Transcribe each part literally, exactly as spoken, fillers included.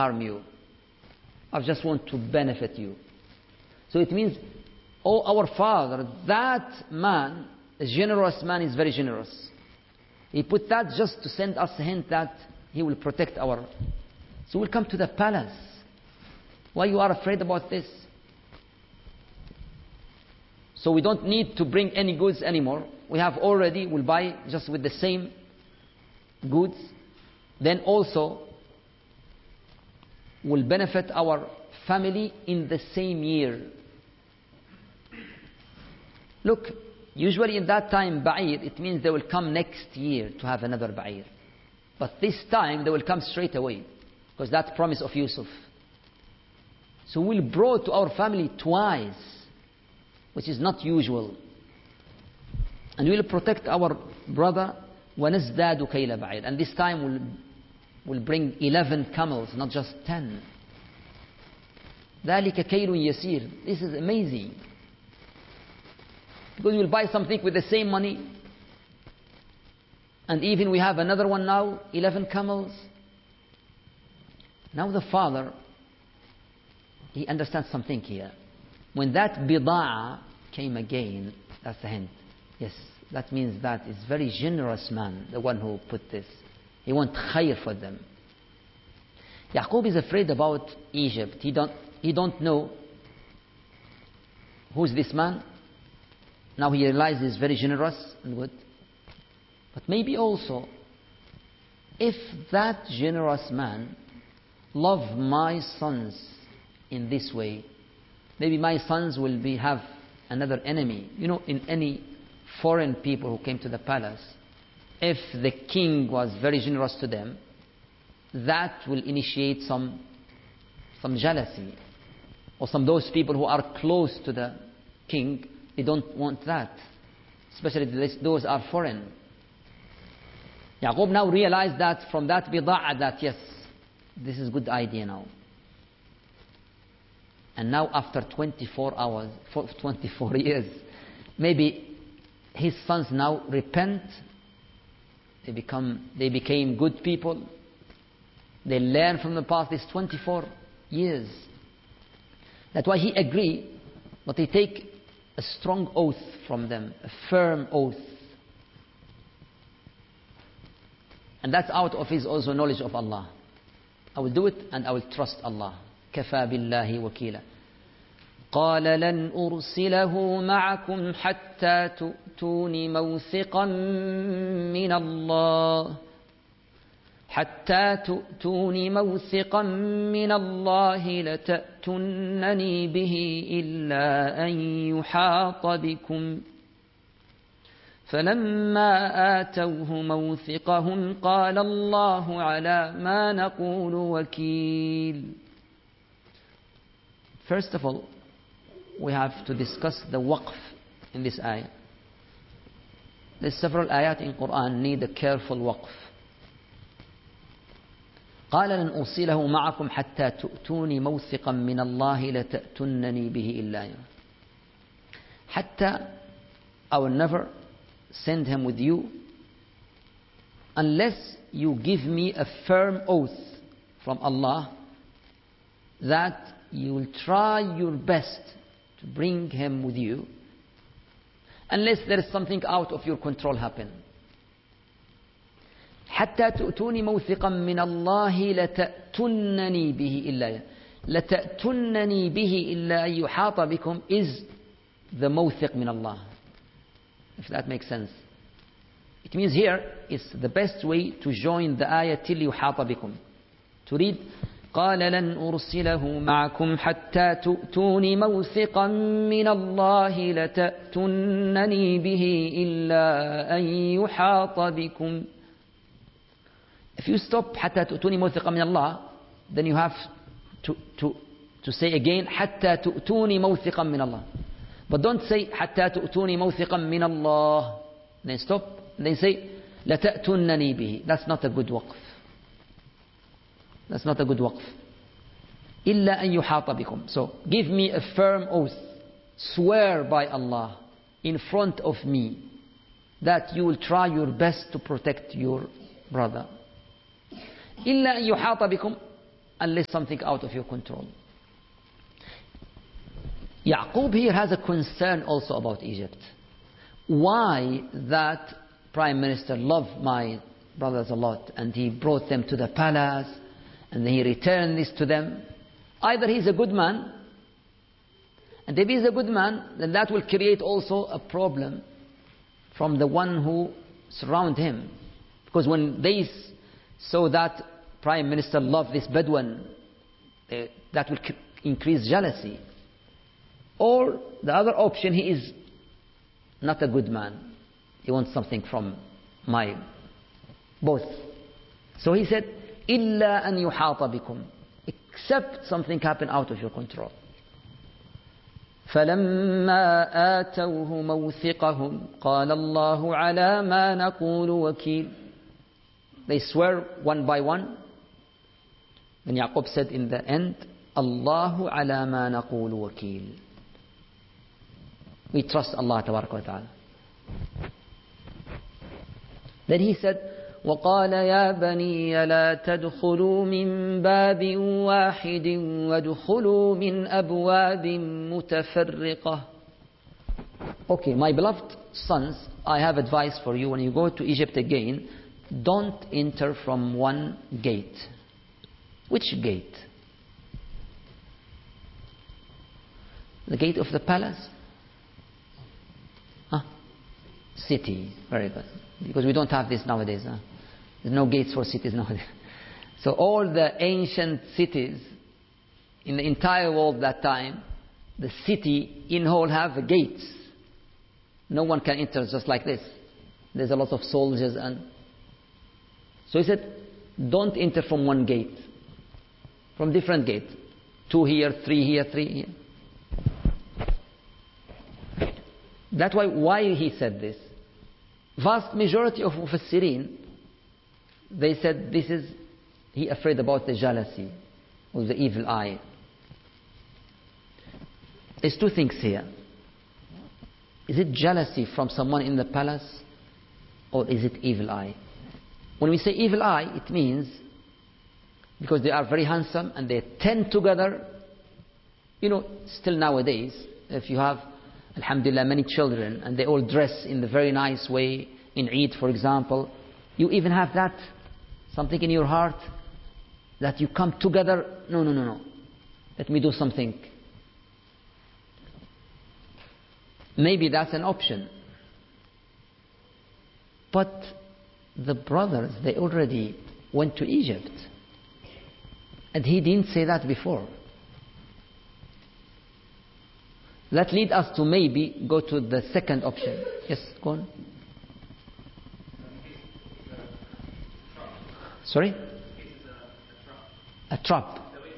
harm you. I just want to benefit you. So it means, oh, our father, that man, a generous man, is very generous. He put that just to send us a hint that he will protect our... So we'll come to the palace. Why you are afraid about this? So we don't need to bring any goods anymore. We have already, we'll buy just with the same goods. Then also, will benefit our family in the same year. Look, usually in that time, ba'ir, it means they will come next year to have another ba'ir. But this time, they will come straight away. Because that promise of Yusuf. So we'll brought to our family twice, which is not usual. And we'll protect our brother, وَنَزْدَادُ كَيْلَ بَعِيرٍ. And this time we'll, we'll bring eleven camels, not just ten. ذَلِكَ كَيْلٌ يَسِيرٌ. This is amazing. Because we'll buy something with the same money. And even we have another one now, eleven camels. Now the father, he understands something here. When that bida'a came again, that's the hint. Yes, that means that is very generous man, the one who put this. He wants khair for them. Yaqub is afraid about Egypt. He don't, he don't know who's this man. Now he realizes he's very generous and good. But maybe also, if that generous man love my sons in this way, maybe my sons will be have another enemy. You know, in any foreign people who came to the palace, if the king was very generous to them, that will initiate some some jealousy. Or some those people who are close to the king, they don't want that. Especially those are foreign. Yaqub now realized that from that bida'a that yes, this is a good idea now. And now after twenty-four hours, twenty-four years, maybe his sons now repent. They become, they became good people. They learn from the past. This twenty-four years. That's why he agreed, but he take a strong oath from them, a firm oath. And that's out of his also knowledge of Allah. I will do it and I will trust Allah. كفى بالله وكيلا. قال لن أرسله معكم حتى تؤتون موثقا من الله حتى تؤتون موثقا من الله لتأتونني به إلا أن يحاط بكم فلما آتوه موثقهم قال الله على ما نقول وكيل. First of all, we have to discuss the waqf in this ayah. There's several ayat in Quran need a careful waqf. قال لن أرسله معكم حتى تؤتوني موثقا من الله لتأتونني به إلا يوم. حتى I will never send him with you unless you give me a firm oath from Allah that you will try your best to bring him with you, unless there is something out of your control happen. حتى تؤتوني موثقا من الله لتأتونني به إلا لتأتونني به إلا أن يحاط بكم is the موثق من Allah. If that makes sense. It means here is the best way to join the ayah till يحاط بكم. To read قال لن أرسله معكم حتى تؤتوني موثقا من الله لتأتونني به إلا أن يحاط بكم. If you stop حتى تؤتوني موثقا من الله, then you have to, to, to say again حتى تؤتوني موثقا من الله. But don't say حتى تؤتوني موثقا من الله. Then stop. Then say لتأتونني به. That's not a good waqf. That's not a good waqf. إلا أن يحاط بكم. So give me a firm oath. Swear by Allah in front of me that you will try your best to protect your brother. إلا أن يحاط بكم unless something out of your control. Yaqub here has a concern also about Egypt. Why that prime minister loved my brothers a lot and he brought them to the palace and he returned this to them. Either he's a good man, and if he's a good man, then that will create also a problem from the one who surround him. Because when they saw that prime minister loved this Bedouin, that will increase jealousy. Or the other option, he is not a good man. He wants something from my both. So he said, إِلَّا أَن يُحَاطَ بِكُمْ, except something happen out of your control. فَلَمَّا آتَوْهُ مَوْثِقَهُمْ قَالَ اللَّهُ عَلَى مَا نَقُولُ وَكِيلٌ. They swear one by one. Then Yaqub said in the end, Allahu ala ma naqulu wakil. We trust Allah tabaraka wa ta'ala. Then he said, وقال يا بني لا تدخلوا من باب واحد وادخلوا من أبواب متفرقة. Okay, my beloved sons, I have advice for you. When you go to Egypt again, don't enter from one gate. Which gate? The gate of the palace? Huh? City. Very good. Because we don't have this nowadays. Huh? There's no gates for cities nowadays. So all the ancient cities in the entire world that time, the city in whole have gates. No one can enter just like this. There's a lot of soldiers and... So he said, don't enter from one gate. From different gate. Two here, three here, three here. That's why, why he said this. Vast majority of Mufassirin, they said this is, he afraid about the jealousy or the evil eye. There's two things here. Is it jealousy from someone in the palace or is it evil eye? When we say evil eye, it means because they are very handsome and they tend together. You know, still nowadays, if you have, alhamdulillah, many children and they all dress in the very nice way, in Eid for example, you even have that, something in your heart, that you come together, no, no, no, no, let me do something. Maybe that's an option. But the brothers, they already went to Egypt. And he didn't say that before. That leads us to maybe go to the second option. Yes, go on. Sorry? A trap.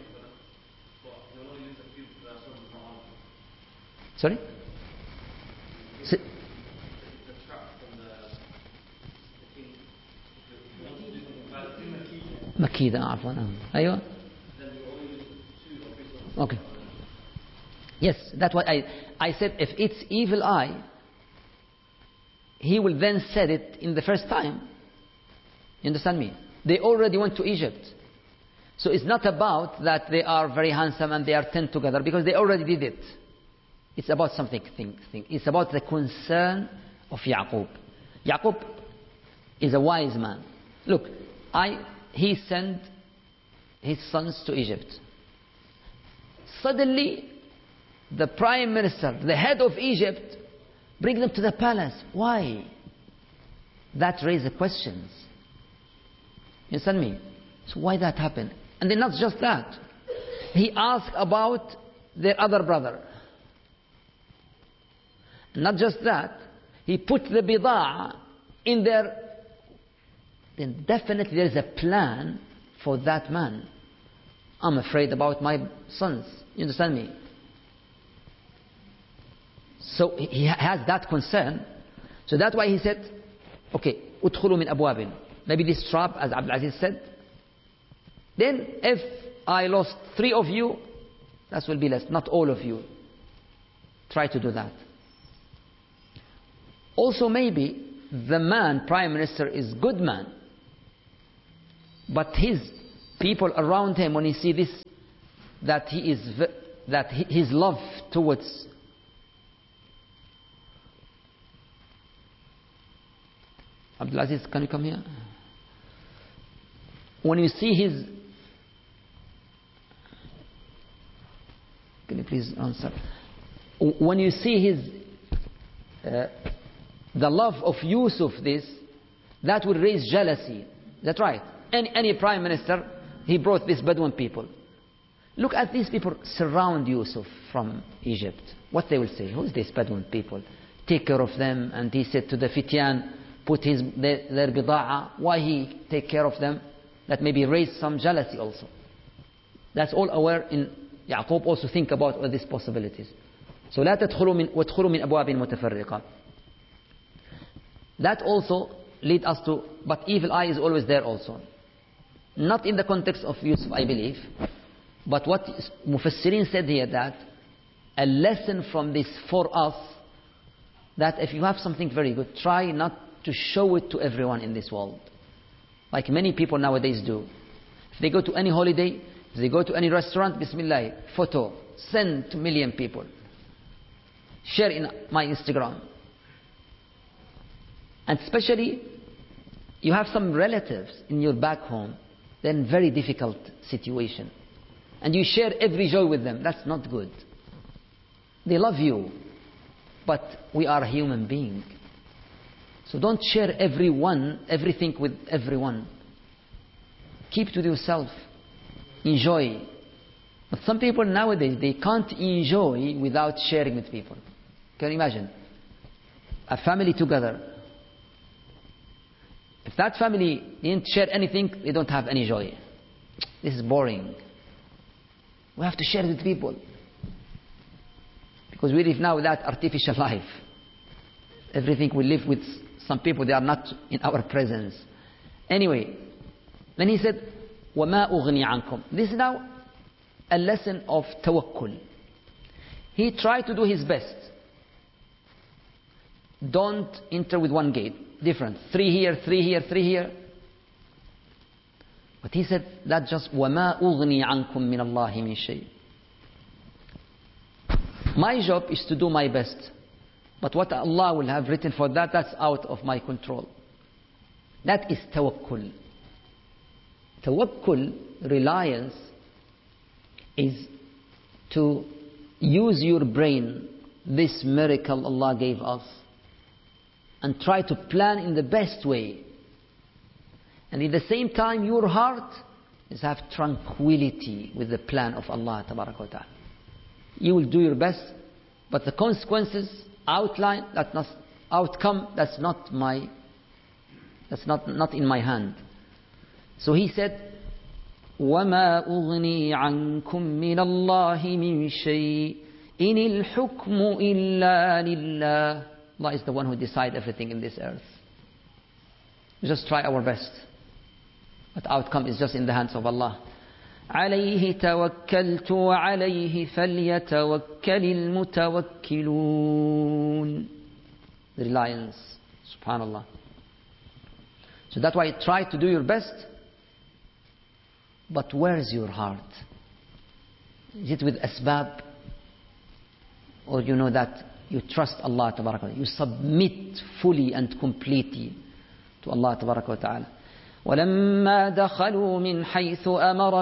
Sorry? S- مكيدة عفوا أيوة. Okay. Yes, that's what I I said. If it's evil eye, he will then said it in the first time. You understand me? They already went to Egypt, so it's not about that they are very handsome and they are ten together because they already did it. It's about something. Thing, thing. It's about the concern of Yaqub. Yaqub is a wise man. Look, I he sent his sons to Egypt. Suddenly, the prime minister, the head of Egypt, bring them to the palace. Why? That raises questions. You understand me? So why that happened? And then not just that. He asked about their other brother. Not just that. He put the bida'a in their... Then definitely there is a plan for that man. I'm afraid about my sons. You understand me? So he has that concern. So that's why he said, okay, udkhulu min abwabin. Maybe this trap, as Abdul Aziz said. Then if I lost three of you, that will be less. Not all of you. Try to do that. Also maybe the man, prime minister, is good man. But his people around him, when he see this, that he is, that his love towards Abdulaziz, can you come here? When you see his, can you please answer? When you see his, uh, the love of Yusuf, this, that will raise jealousy. That's right. Any, any prime minister, he brought these Bedouin people. Look at these people surround Yusuf from Egypt. What they will say? Who's these Bedouin people? Take care of them. And he said to the Fityan, put his, their, their bida'a. Why he take care of them? That maybe raise some jealousy also. That's all aware in Yaqub also think about all these possibilities. So لا تدخلوا من وادخلوا من أبواب متفرقة. That also lead us to, but evil eye is always there also. Not in the context of Yusuf, I believe, but what Mufassirin said here, that a lesson from this for us, that if you have something very good, try not to show it to everyone in this world. Like many people nowadays do. If they go to any holiday, if they go to any restaurant, Bismillah, photo, send to a million people. Share in my Instagram. And especially, you have some relatives in your back home, they're in very difficult situation. And you share every joy with them. That's not good. They love you, but we are a human being. So don't share everyone, everything with everyone. Keep to yourself. Enjoy. But some people nowadays, they can't enjoy without sharing with people. Can you imagine? A family together. If that family didn't share anything, they don't have any joy. This is boring. We have to share with people. Because we live now with that artificial life. Everything we live with some people, they are not in our presence. Anyway, then he said, وَمَا أُغْنِي عَنْكُمْ. This is now a lesson of tawakkul. He tried to do his best. Don't enter with one gate. Different. Three here, three here, three here. But he said that just وَمَا أُغْنِي عَنْكُمْ مِنَ اللَّهِ مِنْ شَيْءٍ. My job is to do my best. But what Allah will have written for that, that's out of my control. That is tawakkul. Tawakkul, reliance, is to use your brain, this miracle Allah gave us, and try to plan in the best way. And at the same time, your heart is have tranquility with the plan of Allah Tabaraka wa Ta'ala. You will do your best, but the consequences, outline, that not, outcome, that's not my, that's not, not in my hand. So he said, وَمَا أُغْنِي عَنْكُمْ مِنَ اللَّهِ مِنْ شَيْءٍ إِنِ الْحُكْمُ إِلَّا لِلَّهِ. Allah is the one who decides everything in this earth. We just try our best. But outcome is just in the hands of Allah. عَلَيْهِ تَوَكَّلْتُ وَعَلَيْهِ فَلْيَتَوَكَّلِ الْمُتَوَكِّلُونَ. The reliance. Subhanallah. So that's why try to do your best. But where is your heart? Is it with asbab? Or you know that you trust Allah Tabaraka wa Ta'ala. You submit fully and completely to Allah Tabaraka wa Ta'ala. وَلَمَّا دَخَلُوا مِنْ حَيْثُ أَمَرَ